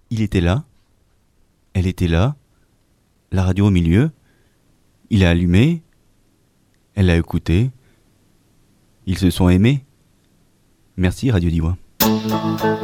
Il était là. Elle était là. La radio au milieu. Il a allumé. Elle a écouté. Ils se sont aimés. Merci Radio Diwa.